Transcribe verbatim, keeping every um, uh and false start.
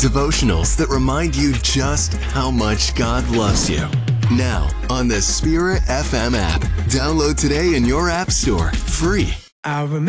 Devotionals that remind you just how much God loves you. Now, on the Spirit F M app. Download today in your app store. Free. I remember